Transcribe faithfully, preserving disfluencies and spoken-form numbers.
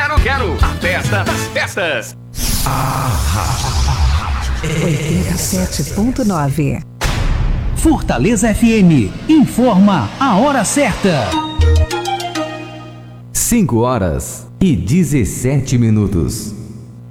quero, quero. A festa das festas. oitenta e sete ponto nove. Fortaleza F M informa a hora certa. cinco horas e dezessete minutos.